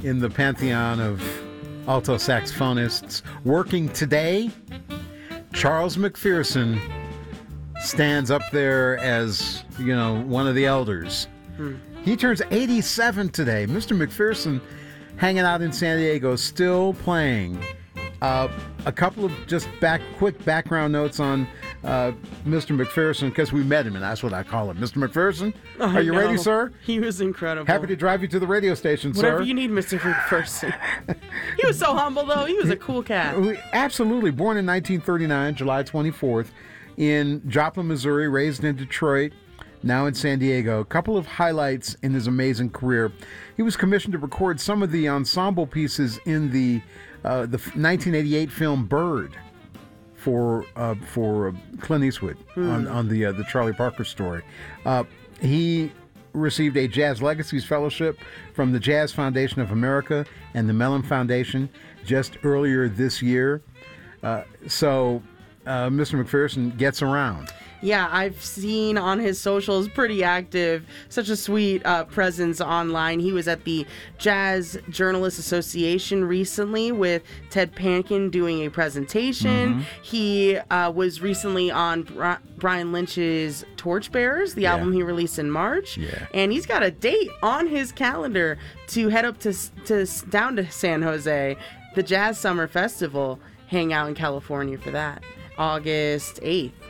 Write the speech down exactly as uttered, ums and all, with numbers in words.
in the pantheon of alto saxophonists working today, Charles McPherson stands up there as, you know, one of the elders. Hmm. He turns eighty-seven today. Mister McPherson hanging out in San Diego, still playing. Uh, a couple of just back quick background notes on uh, Mister McPherson, because we met him, and that's what I call him. Mister McPherson, I are you know. ready, sir? He was incredible. Happy to drive you to the radio station, Whatever sir. Whatever you need, Mister McPherson. He was so humble, though. He was a cool cat. Absolutely. Born in nineteen thirty-nine, July twenty-fourth, in Joplin, Missouri, raised in Detroit, now in San Diego. A couple of highlights in his amazing career. He was commissioned to record some of the ensemble pieces in the uh, the nineteen eighty-eight film Bird for uh, for uh, Clint Eastwood hmm. on, on the uh, the Charlie Parker story. Uh, he received a Jazz Legacies Fellowship from the Jazz Foundation of America and the Mellon Foundation just earlier this year. Uh, so uh, Mister McPherson gets around. Yeah, I've seen on his socials, pretty active, such a sweet uh, presence online. He was at the Jazz Journalists Association recently with Ted Pankin doing a presentation. Mm-hmm. He uh, was recently on Bri- Brian Lynch's Torchbearers, the yeah. album he released in March. Yeah. And he's got a date on his calendar to head up to, to down to San Jose, the Jazz Summer Festival, hang out in California for that, August eighth.